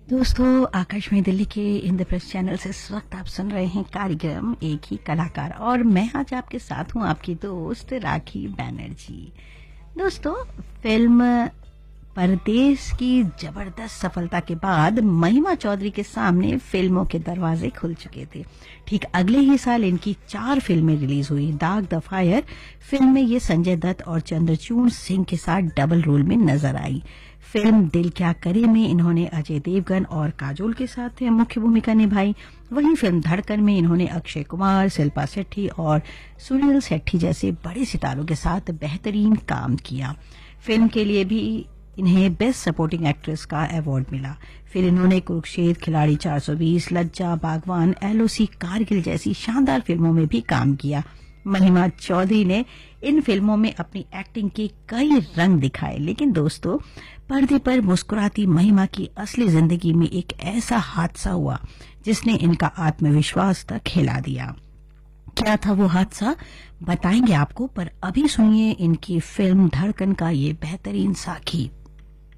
दोस्तों, आकाशवाणी दिल्ली के Indra press channel से इस वक्त आप सुन रहे हैं कार्यक्रम एक ही कलाकार और मैं आज आपके साथ हूं, आपकी दोस्त राखी बैनर्जी। दोस्तों, फिल्म परदेश की जबरदस्त सफलता के बाद महिमा चौधरी के सामने फिल्मों के दरवाजे खुल चुके थे। ठीक अगले ही साल इनकी 4 फिल्में रिलीज हुई। दाग द फायर फिल्म में ये संजय दत्त और चंद्रचूड़ सिंह के साथ डबल रोल में नजर आई। फिल्म दिल क्या करे में इन्होंने अजय देवगन और काजोल के साथ मुख्य भूमिका निभाई। वहीं फिल्म धड़कन में इन्होंने अक्षय कुमार, शिल्पा शेट्टी और सुनील शेट्टी जैसे बड़े सितारों के साथ बेहतरीन काम किया। फिल्म के लिए भी इन्हें बेस्ट सपोर्टिंग एक्ट्रेस का अवार्ड मिला। फिर इन्होंने कुरुक्षेत्र, खिलाड़ी 420, लज्जा, बागवान, एलओसी, कारगिल जैसी शानदार फिल्मों में भी काम किया। महिमा चौधरी ने इन फिल्मों में अपनी एक्टिंग के कई रंग दिखाए, लेकिन दोस्तों, पर्दे पर मुस्कुराती महिमा की असली जिंदगी में एक ऐसा हादसा हुआ जिसने इनका आत्मविश्वास तक हिला दिया। क्या था वो हादसा, बताएंगे आपको, पर अभी सुनिए इनकी फिल्म धड़कन का ये बेहतरीन साखी।